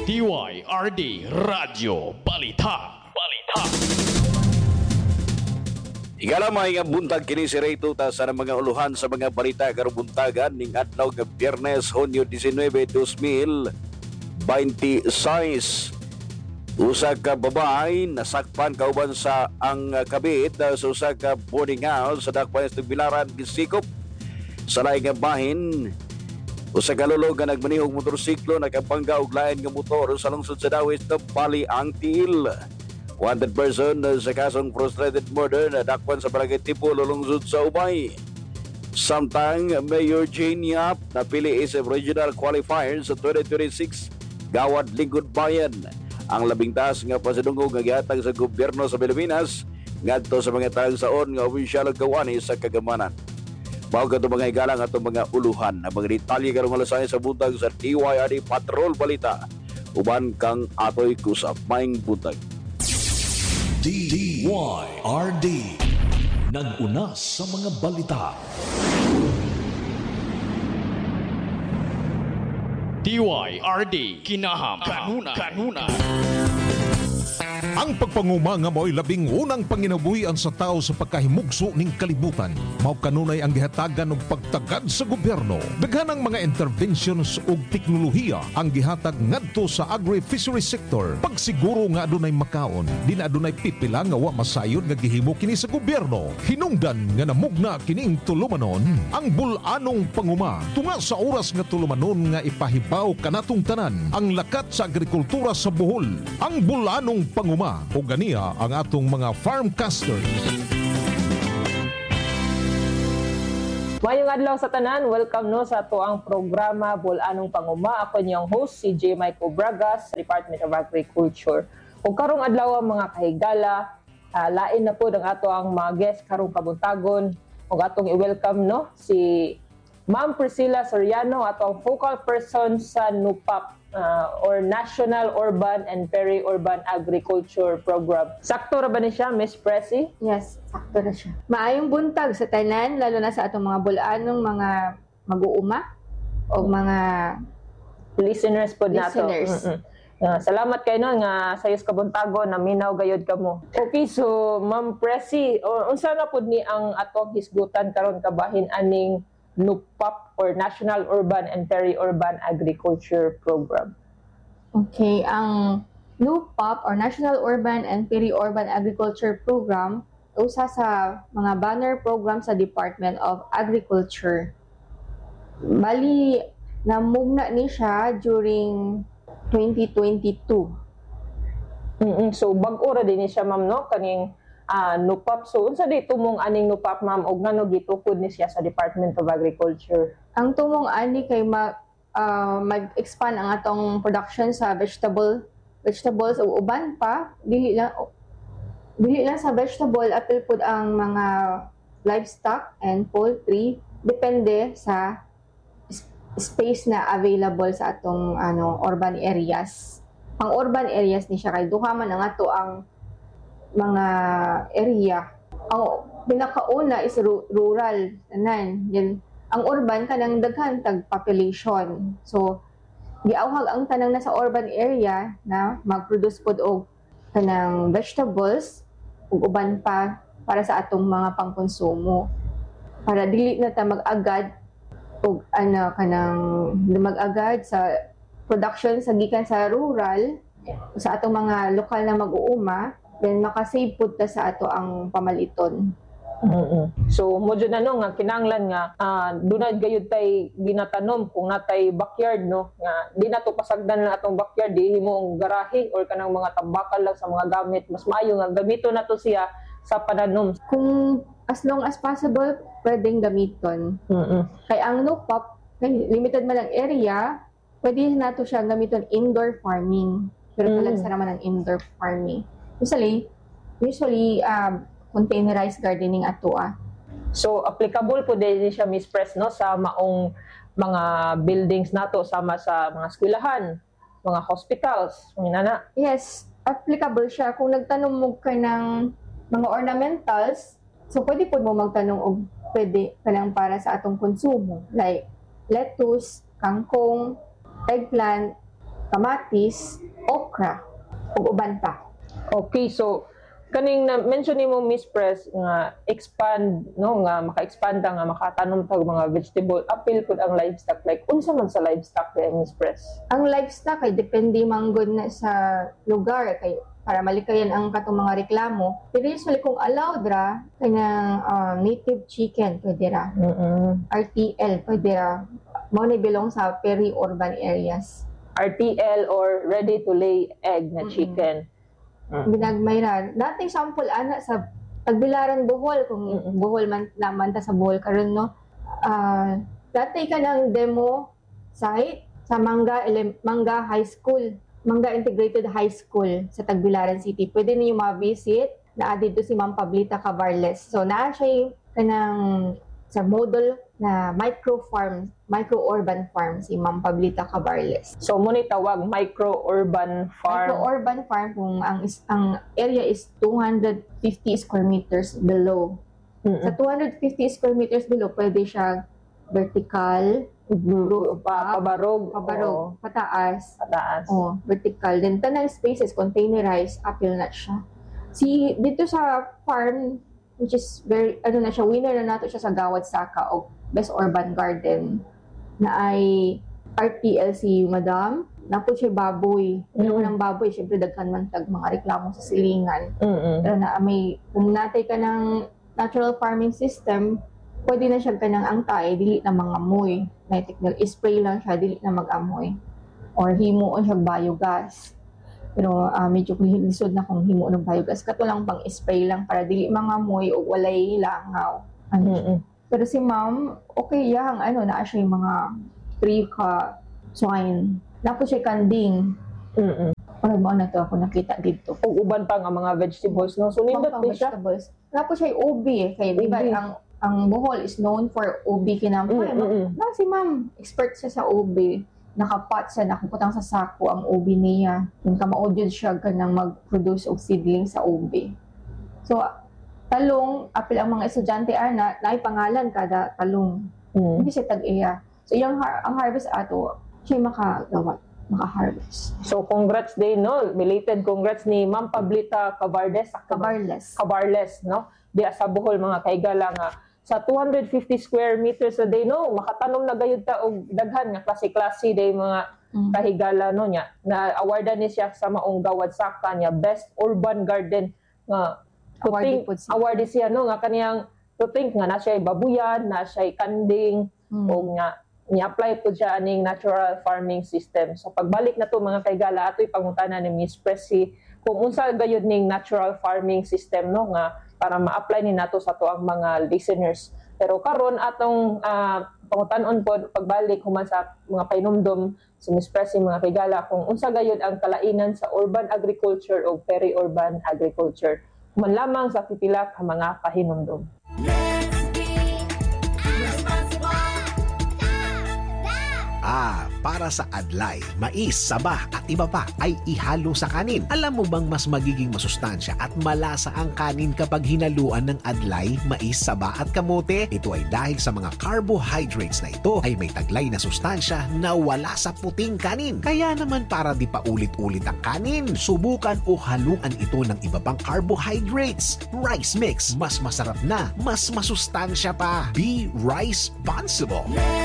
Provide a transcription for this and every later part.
DYRD Radyo Balita. Igalamay nga buntag kini si Ray Tuta sa mga uluhan sa mga balita karong buntagan ning adlaw nga Biyernes, Hunyo 19, 2026. Usa ka babae nasakpan kauban sa ang kabit sa usa ka boarding house sa dakpan sa Bilaran, gisikop sa laing nga bahin. Usa ka lulog nga nagmanihog motorsiklo nakapangga og lain nga motor sa lungsod sa Dawis ng Bali ang Tiil. Wanted person sa kasong frustrated murder na dakpan sa Barangay Tipolo, lungsod sa Ubay. Samtang Mayor Jane Yap napili sa regional qualifier sa 2026 Gawad Lingkod Bayan. Ang labing taas nga pasidungog nga gihatag sa gobyerno sa Pilipinas ngadto sa mga talagsaon nga opisyal ug kawani sa kagamanan. Mao kadto mga igalang ato mga uluhan ang mga detalye karong alas sa buntag sa DYRD Patrol Balita. Uban kang atoy kusap maing buntag. DYRD nag-una sa mga balita. DYRD kinaham kanuna. Ang pagpanguma nga mo'y labing unang panginabuhian sa tao sa pagkahimugso ning kalibutan. Mao kanunay ang gihatagan og pagtagad sa gobyerno. Daghanang mga interventions ug teknolohiya ang gihatag ngadto sa agri-fishery sector. Pagsiguro nga adunay makaon, din adunay pipila nga wa masayod nga gihimo kini sa gobyerno. Hinungdan nga namugna kining tulumanon ang bulanong panguma. Tunga sa oras nga tulumanon nga ipahibaw kanatong tanan ang lakat sa agrikultura sa Bohol. Ang bulanong panguma o ganiya ang atong mga farmcasters. Mayong adlaw sa tanan, welcome no sa tuang programa Bulanong Panguma. Ako niyang host si J. Michael Bragas sa Department of Agriculture. Kung karong adlaw mga kahigala, lain na po ang ato ang mga guest karong kabuntagon. Kung atong i-welcome no si Ma'am Priscilla Soriano, atong focal person sa NUPAP or National Urban and Peri-Urban Agriculture Program. Sakto ra ba ni siya, Miss Presi? Yes, sakto na siya. Maayong buntag sa tanan, lalo na sa atong mga bulanong mga mag-uuma o mga listeners po nato. listeners. Salamat kayo no nga sayos kabuntagon na minaw gayod kamo. Okay, so Ma'am Presi, unsa na pud ni ang atong hisgutan karon kabahin aning NUPAP or National Urban and Peri-Urban Agriculture Program? Okay, ang NUPAP or National Urban and Peri-Urban Agriculture Program usa sa mga banner program sa Department of Agriculture. Bali, namugna ni siya during 2022. So bag-o ra din ni siya ma'am no kaning NUPAP. So unsa di tumong aning NUPAP ma'am og ngano gitukod ni siya sa Department of Agriculture? Ang tumong ani kay mag-expand ang atong production sa vegetables o uban pa dili lang sa vegetable, apil pud ang mga livestock and poultry depende sa space na available sa atong urban areas. Ang urban areas ni siya kay duha man ang ato ang mga area. Ang pinakauna is rural tanan. Ang urban kanang daghan tag population. So giawhag ang tanang nasa urban area na mag-produce pod og kanang vegetables ug uban pa para sa atong mga pangkonsumo. Para dili na ta mag-agad og kanang mag-agad sa production sa gikan sa rural sa atong mga lokal na mag-uuma, then makasave pud ta sa ato ang pamaliton. So mo jud na no nga kinahanglan nga dunay gayud tay ginatanom kung natay backyard no nga di na to pasagdan na atong backyard, di himong garahe or kanang mga tambakal lang sa mga gamit. Mas maayo nga gamito na to siya sa pananom. Kung as long as possible pwedeng gamiton. Kay ang NUPAP limited man ang area, pwede nato siya gamiton indoor farming. Pero talagsa naman ang indoor farming. Usually containerized gardening ato. So applicable po din siya, Miss Pres, no, sa maong mga buildings nato sama sa mga eskwelahan, mga hospitals, minana. Yes, applicable siya kung nagtanom mo ka ng mga ornamentals. So pwede po mo magtanong og pwede kanang para sa atong konsumo like lettuce, kangkong, eggplant, kamatis, okra, ug uban pa. Okay, so kaning na mention nimo Miss Press nga expand no nga maka-expand nga makatanom tag mga vegetable apil pud ang livestock like unsa man sa livestock kay Miss Press? Ang livestock ay depende manggod na sa lugar kay para malikayan ang katong mga reklamo. Pero usually kung allowed ra kanang native chicken pwede ra. RTL pwede ra. Mo ni belong sa peri-urban areas. RTL or ready to lay egg na chicken. Binagmay ra. Dating sample ana sa Tagbilaran Bohol kung Bohol man naman ta sa Bohol karon no. Dati ka ng demo site sa Mangga High School, Mangga Integrated High School sa Tagbilaran City. Pwede niyo ma-visit. Naa dito si Ma'am Pablita Cavarles. So naa siya kanang sa model na micro-urban farm si Ma'am Pablita Cavarles. So mo ni tawag micro-urban farm. Micro-urban farm kung ang area is 250 square meters below. Sa 250 square meters below, pwede siya vertical, pabarog, pataas. Oh, Vertical. Then tanang spaces containerized, apil na siya. Dito sa farm, which is very, winner na nato siya sa Gawad Saka o Best Urban Garden na ay RTLC Madam. Napo siya baboy. Pero ng baboy, syempre daghan man tag mga reklamo sa silingan. Pero kung natay ka ng natural farming system, pwede na siya ka ng angkay, dili na mga amoy. Spray lang siya, dili na mag-amoy. Or himuon siya biogas. Pero medyo lisod na kung himo ng biogas. Kato lang pang spray lang para dili mga amoy o walay langaw. Pero si Ma'am, okay yang naa siya yung mga tree ka swine. Napo siya kanding. Parang mo na to ako nakita dito. Ug uban pa nga mga vegetables no. So nindot din siya. Napo siya ubi kaya di ba ang Bohol is known for ubi kinampay. Na si Ma'am, expert siya sa ubi. Nakapat siya, nakuputang sa sako ang ubi niya. Kung kamaudyo siya ganang mag-produce og seedling sa ubi. So, talong, apil ang mga estudyante ana, naay pangalan kada talong. Hindi siya tag-iya. So, ang harvest ato, siya maka-harvest. So, congrats din, no? Belated congrats ni Ma'am Pablita Cavarles, no? Diya sa Bohol, mga kaigala nga. Sa 250 square meters a day, no? Makatanom na gayud ta og daghan nga klase-klase day mga kahigala, no? Nya. Na-awardan ni siya sa maong Gawad Saka niya, Best Urban Garden nga. Award siya, no? Nga kaniyang to think nga na siya babuyan, na siya kanding, o nga ni-apply po siya aning natural farming system. So pagbalik na to mga kaigala, ato'y pangutanan ni Miss Pressy kung unsa gayud ning natural farming system, no? Nga para ma-apply ni nato sa to ang mga listeners. Pero karon atong pangutanon po pagbalik human sa mga painumdom sa Miss Pressy mga kaigala kung unsa gayud ang kalainan sa urban agriculture o peri-urban agriculture. Human lamang sa pipila ka mga pahinumdom. Para sa adlay, mais, saba at iba pa ay ihalo sa kanin. Alam mo bang mas magiging masustansya at malasa ang kanin kapag hinaluan ng adlay, mais, saba at kamote? Ito ay dahil sa mga carbohydrates na ito ay may taglay na sustansya na wala sa puting kanin. Kaya naman para di pa ulit-ulit ang kanin, subukan o haluan ito ng iba pang carbohydrates. Rice mix, mas masarap na, mas masustansya pa. Be rice-sponsible.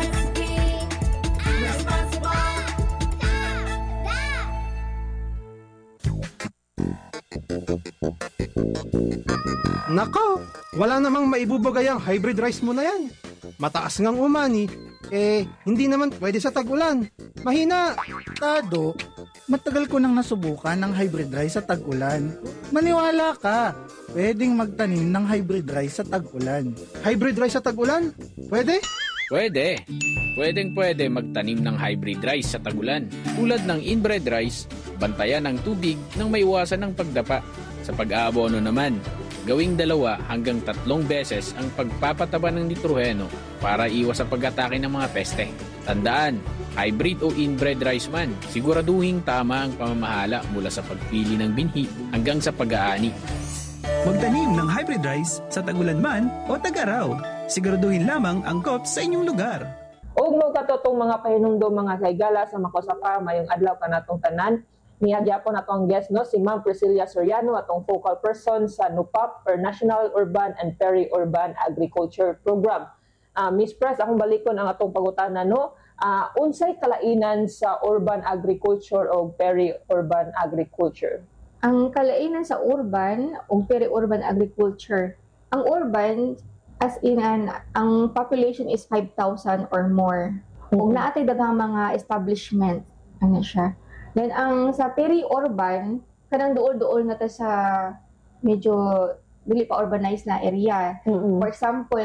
Nako, wala namang maibubagay ang hybrid rice mo na yan. Mataas ngang umani, hindi naman pwede sa tag-ulan. Mahina. Tado, matagal ko nang nasubukan ng hybrid rice sa tag-ulan. Maniwala ka, pwedeng magtanim ng hybrid rice sa tag-ulan. Hybrid rice sa tag-ulan? Pwede? Pwede. Pwedeng-pwede magtanim ng hybrid rice sa tag-ulan. Tulad ng inbred rice, bantayan ang tubig nang maiwasan ng pagdapa. Sa pag-aabono naman, gawing 2 hanggang 3 beses ang pagpapataba ng nitroheno para iwas sa pag-atake ng mga peste. Tandaan, hybrid o inbred rice man, siguraduhin tama ang pamamahala mula sa pagpili ng binhi hanggang sa pag-aani. Magtanim ng hybrid rice sa tag-ulan man o tag-araw. Siguraduhin lamang ang COPS sa inyong lugar. Og mo katotong mga pahinumdom mga kaigala sa makosapa mayong adlaw kanatong tanan. Niya gyapon ato ang guest no si Ma'am Priscilla Soriano atong focal person sa NUPAP or National Urban and Peri-Urban Agriculture Program. Miss Pres, akong balikon ang atong pangutana no. Unsay kalainan sa urban agriculture o peri-urban agriculture? Ang kalainan sa urban o peri-urban agriculture, ang urban as in ang population is 5,000 or more. Kung naatay daghang mga establishment, ano siya. Then ang sa peri-urban, kanang duol-duol na ta sa medyo dili pa urbanized na area. For example,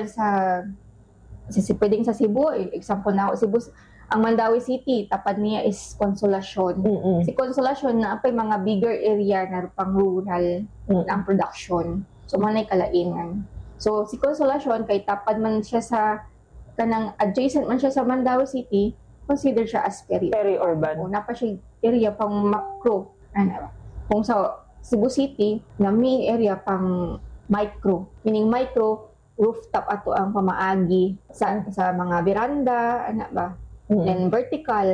pwedeng sa Cebu, example na ako, Cebu, ang Mandawi City, tapat niya is Consolacion. Si Consolacion na apay mga bigger area na pang rural ang production. So, manay kalainan. So, si Consolacion, kay tapat man siya sa, kanang adjacent man siya sa Mandawi City, consider siya as peri-urban. O, napa siya area pang macro. Kung sa Cebu City, na main area pang micro. Meaning micro, rooftop ato ang pamaagi sa mga veranda, ba? And vertical,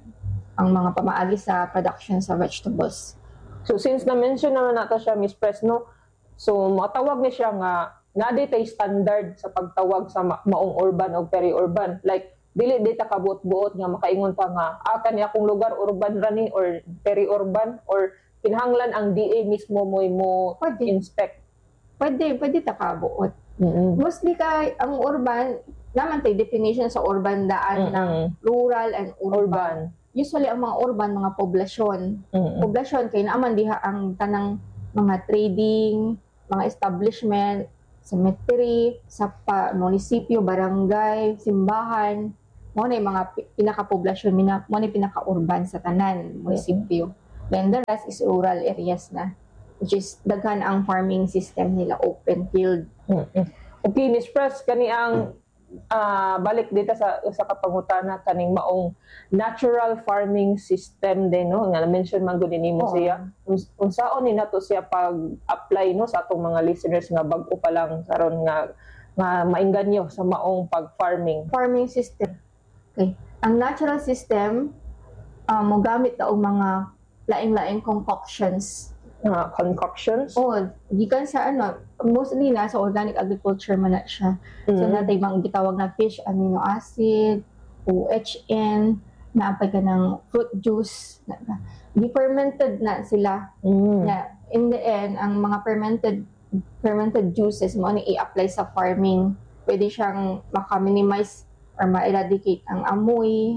ang mga pamaagi sa production sa vegetables. So since na-mention naman nato siya, Miss Pres, no? So matawag ni siya nga tay standard sa pagtawag sa maong urban o peri-urban. Like, dili ta kabuot-buot nga makaingon pa nga, kani akong lugar urban rani or peri-urban or kinahanglan ang DA mismo mo inspect. Pwede ta kabuot. Mostly ang urban, naman tayo definition sa urban daan ng rural and urban. Usually ang mga urban, mga poblasyon. Poblasyon, kaya naaman diha ang tanang mga trading, mga establishment, cemetery, sa munisipyo, barangay, simbahan. Mo na yung mga pinaka-poblasyon, mo na yung pinaka-urban sa tanan, munisipyo. Then the rest is rural areas na, which is daghan ang farming system nila, open field. Okay, Miss Pres, kani ang balik dito sa kapangutana kaning maong natural farming system din, no? Nga na-mention man gud nimo siya. Unsaon ni nato siya pag-apply no sa atong mga listeners nga bag-o pa lang karon nga mainganyo sa maong pag-farming. Farming system. Okay. Ang natural system, mo gamit daw mga laing-laing concoctions. Concoctions? Gikan sa mostly nasa organic agriculture man na siya. So natay mga gitawag na fish amino acid, OHN, naapay ka ng fruit juice. Di-fermented na sila. Na in the end, ang mga fermented juices mo i-apply sa farming. Pwede siyang maka-minimize or ma-eradicate ang amoy.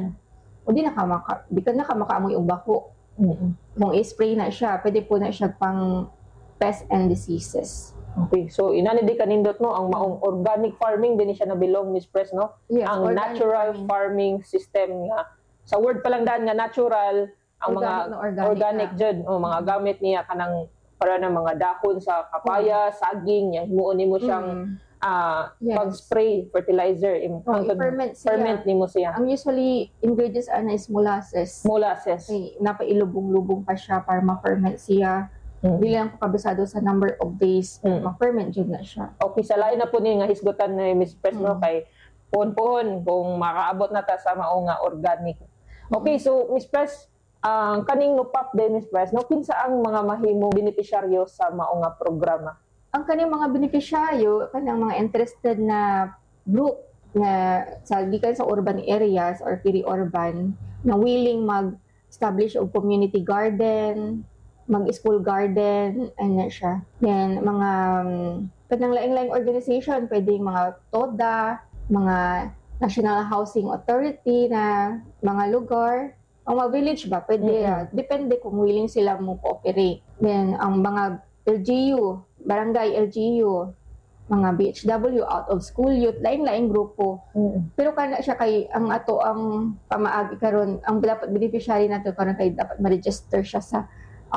O di ka nakamaka-amoy o bako. Kung i-spray na siya, pwede po na siya pang pests and diseases. Okay, so inani di kanindot no ang maong organic farming din siya nabilong, Miss Pres, no? Yes, ang natural farming system nga sa word pa lang daan nga natural ang organic jud mga gamit niya kanang para ng mga dahon sa kapaya, saging, himuon nimo siyang pag-spray fertilizer, ferment nimo siya. Ang usually ingredients is molasses. Napailubong-lubong pa siya para ma-ferment siya. Dili lang ko kabisado sa number of days ma-ferment jud na siya. Okay, sa lain na po ni nga hisgutan ni Miss Pres, no, kay puhon-puhon kung makaabot na ta sa mao nga organic. Okay, so Miss Pres, kaning NUPAP din, Miss Pres, no, kinsa ang mga mahimong benepisyaryo sa mao nga programa? Ang kaning mga benepisyaryo, kanang mga interested na group na gikan sa urban areas or peri-urban na willing mag-establish og community garden, mag-school garden, ano siya. Then, mga kanang laing-laing organization, pwedeng mga TODA, mga National Housing Authority na mga lugar, ang mga village ba, pwede, depende kung willing sila mo cooperate. Then, ang mga LGU, barangay LGU, mga BHW, out of school youth, laing-laing grupo. Pero kana siya kay ang ato ang pamaagi karon, ang dapat beneficiary nato karon kay dapat ma-register siya sa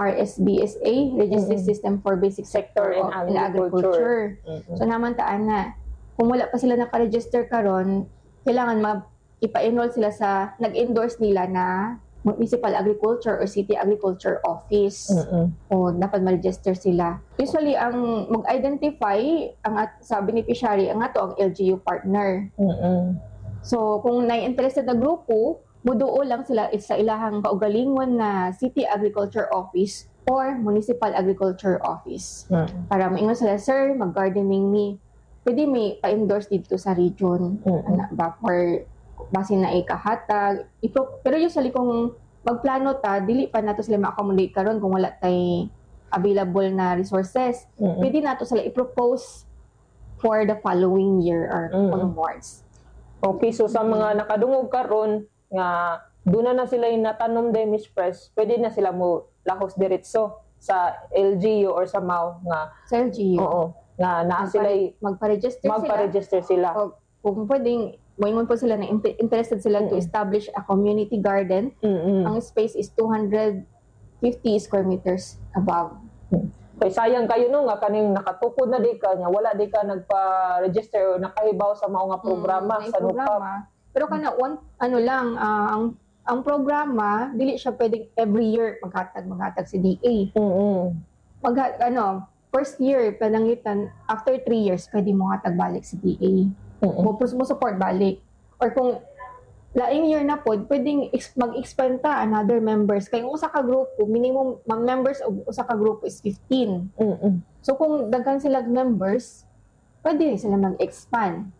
RSBSA, Registry System for Basic Sector in Agriculture. So naman taan na, kung wala pa sila naka-register karon, kailangan ipa-enroll sila sa nag-endorse nila na Municipal Agriculture or City Agriculture Office. O dapat ma-register sila. Usually, ang mag-identify sa beneficiary, ang ato ang LGU partner. So kung na-interested na grupo, muduo lang sila sa ilahang kaugalingon na City Agriculture Office or Municipal Agriculture Office. Para maingon sila, sir, mag-gardening ni, pwede may pa-endorse dito sa region. Ba, for base na ikahatag. Pero usually kung magplano ta, dili pa nato sila ma-accommodate karon kung wala tay available na resources. Pwede nato sila i-propose for the following year or onwards. Okay, so sa mga nakadungog karon nga doon na sila yung natanom din, Miss Press, pwede na sila mo lahos diretso sa LGU or sa MAU nga. Sa LGU? Oo. Nga naa sila magpa-register sila. O, kung pwedeng, moingon po sila na interested sila to establish a community garden. Ang space is 250 square meters above. Kay sayang kayo no nga kaning nakatukod na di ka nga wala di ka nagpa-register o nakahibaw sa mga programa sa NUCAP. Pero kana ano lang ang programa dili siya pwedeng every year maghatag si DA. First year panangitan, after 3 years pwede mo hatag balik si DA. Mo support balik. Or kung laing year na pod, pwedeng mag-expand ta another members. Kaya kung usa ka grupo, minimum members of usa ka grupo is 15. So kung daghan sila members, pwede sila mag-expand.